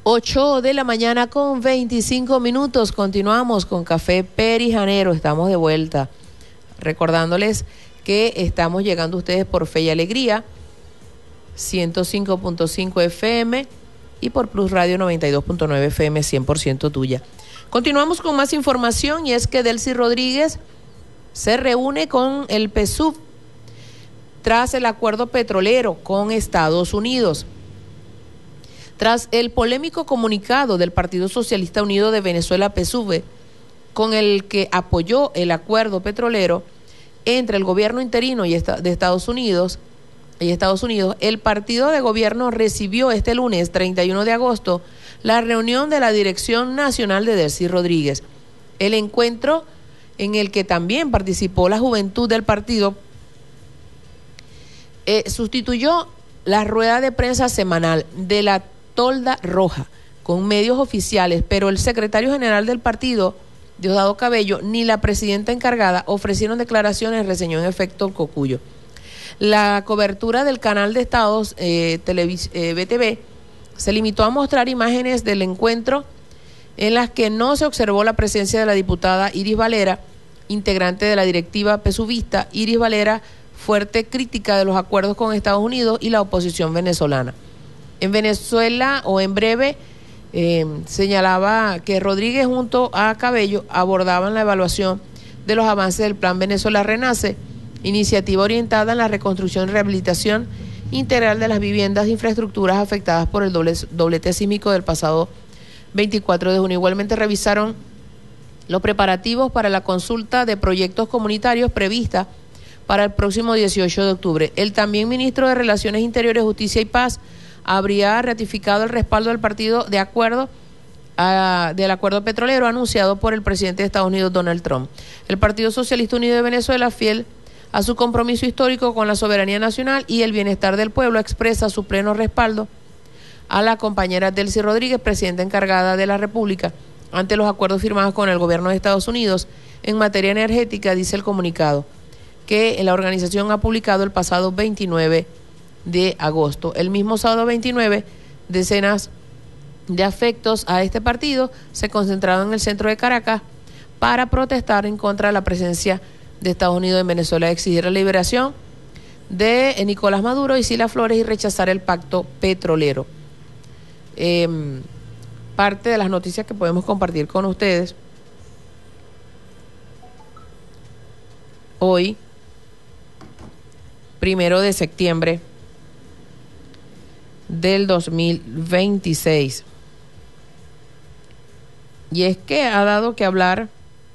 8 de la mañana con 25 minutos. Continuamos con Café Perijanero. Estamos de vuelta. Recordándoles que estamos llegando a ustedes por Fe y Alegría, 105.5 FM y por Plus Radio 92.9 FM, 100% tuya. Continuamos con más información y es que Delcy Rodríguez se reúne con el PSUV tras el acuerdo petrolero con Estados Unidos. Tras el polémico comunicado del Partido Socialista Unido de Venezuela, PSUV, con el que apoyó el acuerdo petrolero entre el gobierno interino de Estados Unidos, el partido de gobierno recibió este lunes 31 de agosto la reunión de la Dirección Nacional de Delcy Rodríguez. El encuentro, en el que también participó la juventud del partido, sustituyó la rueda de prensa semanal de la Tolda Roja con medios oficiales, pero el secretario general del partido, Diosdado Cabello, ni la presidenta encargada ofrecieron declaraciones, reseñó en efecto Cocuyo. La cobertura del canal de Estados BTV se limitó a mostrar imágenes del encuentro en las que no se observó la presencia de la diputada Iris Valera, integrante de la directiva pesuvista. Iris Valera, fuerte crítica de los acuerdos con Estados Unidos y la oposición venezolana. En Venezuela, o en breve, señalaba que Rodríguez junto a Cabello abordaban la evaluación de los avances del Plan Venezuela Renace, iniciativa orientada en la reconstrucción y rehabilitación integral de las viviendas e infraestructuras afectadas por el doblete sísmico del pasado 24 de junio. Igualmente revisaron los preparativos para la consulta de proyectos comunitarios prevista para el próximo 18 de octubre. El también ministro de Relaciones Interiores, Justicia y Paz habría ratificado el respaldo del partido del acuerdo petrolero anunciado por el presidente de Estados Unidos, Donald Trump. El Partido Socialista Unido de Venezuela, fiel a su compromiso histórico con la soberanía nacional y el bienestar del pueblo, expresa su pleno respaldo a la compañera Delcy Rodríguez, presidenta encargada de la República, ante los acuerdos firmados con el gobierno de Estados Unidos en materia energética, dice el comunicado que la organización ha publicado el pasado 29 de agosto. El mismo sábado 29, decenas de afectos a este partido se concentraron en el centro de Caracas para protestar en contra de la presencia de Estados Unidos en Venezuela, exigir la liberación de Nicolás Maduro y Sila Flores y rechazar el pacto petrolero. Parte de las noticias que podemos compartir con ustedes hoy, 1 de septiembre del 2026. Y es que ha dado que hablar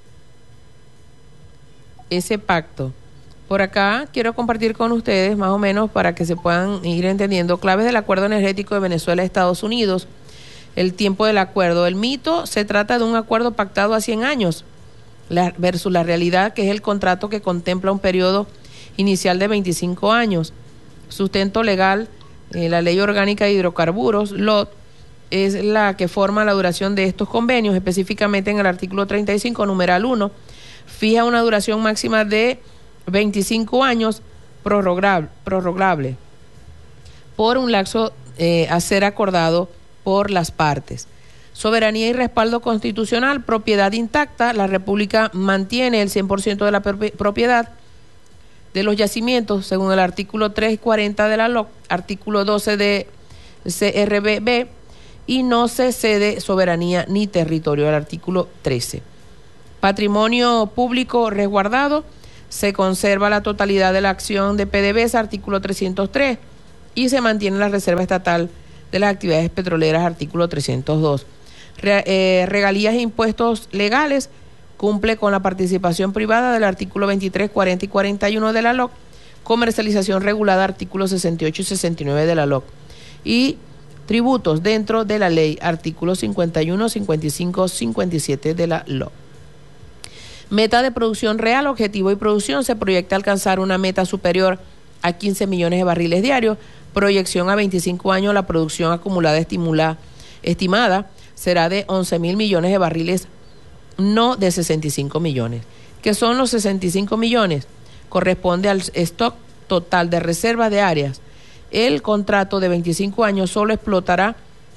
ese pacto. Por acá quiero compartir con ustedes, más o menos, para que se puedan ir entendiendo, claves del acuerdo energético de Venezuela y Estados Unidos, el tiempo del acuerdo. El mito se trata de un acuerdo pactado a 100 años, versus la realidad, que es el contrato que contempla un periodo inicial de 25 años. Sustento legal, la Ley Orgánica de Hidrocarburos, LOT, es la que forma la duración de estos convenios, específicamente en el artículo 35, numeral 1, fija una duración máxima de 25 años prorrogable por un lapso a ser acordado por las partes. Soberanía y respaldo constitucional, propiedad intacta. La República mantiene el 100% de la propiedad de los yacimientos, según el artículo 340 de la LOC, artículo 12 de CRBB, y no se cede soberanía ni territorio, el artículo 13. Patrimonio público resguardado, se conserva la totalidad de la acción de PDVSA, artículo 303, y se mantiene la reserva estatal de las actividades petroleras, artículo 302. Regalías e impuestos legales, cumple con la participación privada del artículo 23, 40 y 41 de la LOC, comercialización regulada, artículos 68 y 69 de la LOC, y tributos dentro de la ley, artículos 51, 55, 57 de la LOC. Meta de producción real, objetivo y producción, se proyecta alcanzar una meta superior a 15 millones de barriles diarios, proyección a 25 años, la producción acumulada estimada será de 11.000 millones de barriles, no de 65 millones. ¿Qué son los 65 millones? Corresponde al stock total de reservas de áreas. El contrato de 25 años solo explotará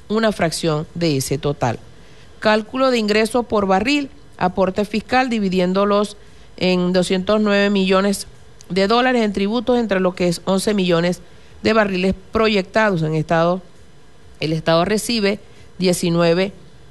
una fracción de ese total. Cálculo de ingresos por barril, aporte fiscal, dividiéndolos en 209 millones de dólares en tributos, entre lo que es 11 millones de barriles proyectados en Estado. El Estado recibe 19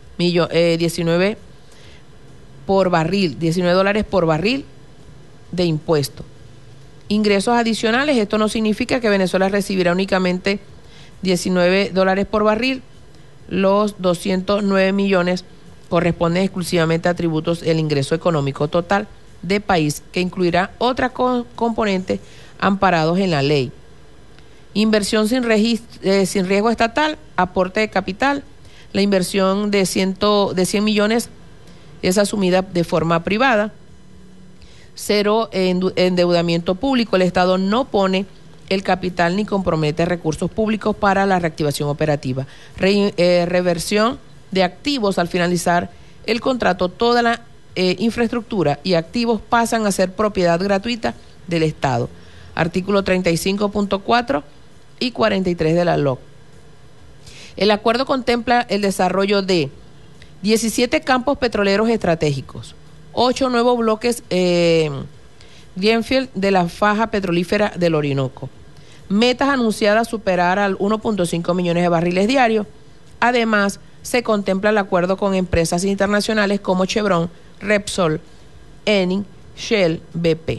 por barril, 19 dólares por barril de impuesto. Ingresos adicionales, esto no significa que Venezuela recibirá únicamente 19 dólares por barril. Los 209 millones corresponden exclusivamente a tributos del ingreso económico total de país, que incluirá otras componentes amparados en la ley. Inversión sin riesgo estatal, aporte de capital. La inversión de 100 millones es asumida de forma privada. Cero endeudamiento público. El Estado no pone el capital ni compromete recursos públicos para la reactivación operativa. Reversión de activos. Al finalizar el contrato, toda la infraestructura y activos pasan a ser propiedad gratuita del Estado. Artículo 35.4 y 43 de la LOC. El acuerdo contempla el desarrollo de 17 campos petroleros estratégicos, 8 nuevos bloques Greenfield de la faja petrolífera del Orinoco. Metas anunciadas superar al 1.5 millones de barriles diarios. Además, se contempla el acuerdo con empresas internacionales como Chevron, Repsol, Eni, Shell, BP.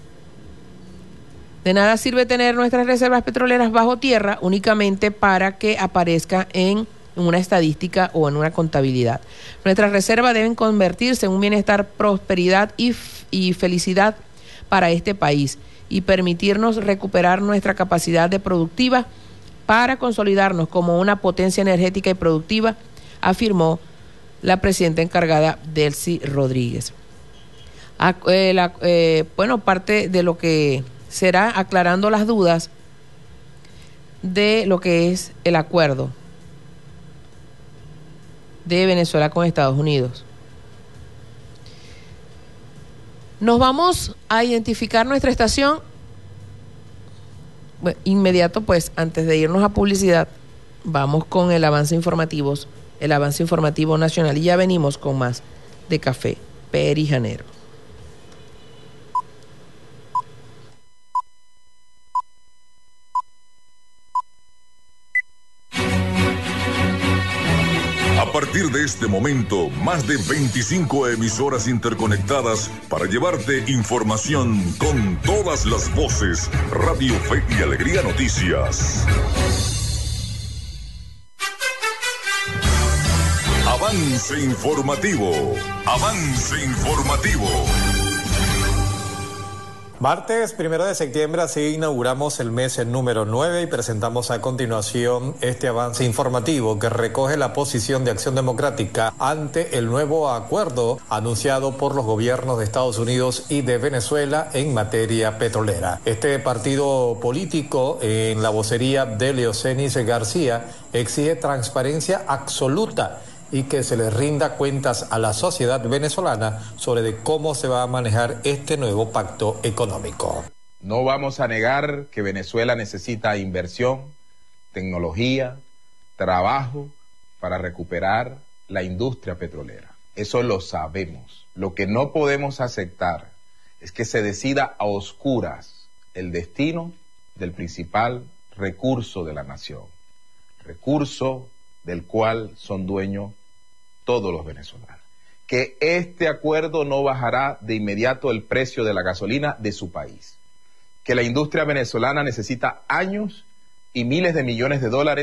De nada sirve tener nuestras reservas petroleras bajo tierra únicamente para que aparezca en una estadística o en una contabilidad. Nuestras reservas deben convertirse en un bienestar, prosperidad y felicidad para este país y permitirnos recuperar nuestra capacidad de productiva para consolidarnos como una potencia energética y productiva, afirmó la presidenta encargada Delcy Rodríguez. Parte de lo que será aclarando las dudas de lo que es el acuerdo de Venezuela con Estados Unidos. Nos vamos a identificar nuestra estación. Bueno, inmediato, pues, antes de irnos a publicidad, vamos con el avance informativo nacional, y ya venimos con más de Café Perijanero. A partir de este momento, más de 25 emisoras interconectadas para llevarte información con todas las voces. Radio Fe y Alegría Noticias. Avance informativo. Avance informativo. Martes 1 de septiembre, así inauguramos el mes número 9 y presentamos a continuación este avance informativo que recoge la posición de Acción Democrática ante el nuevo acuerdo anunciado por los gobiernos de Estados Unidos y de Venezuela en materia petrolera. Este partido político, en la vocería de Leocenis García, exige transparencia absoluta y que se les rinda cuentas a la sociedad venezolana sobre de cómo se va a manejar este nuevo pacto económico. No vamos a negar que Venezuela necesita inversión, tecnología, trabajo para recuperar la industria petrolera. Eso lo sabemos. Lo que no podemos aceptar es que se decida a oscuras el destino del principal recurso de la nación, recurso del cual son dueños todos los venezolanos. Que este acuerdo no bajará de inmediato el precio de la gasolina de su país. Que la industria venezolana necesita años y miles de millones de dólares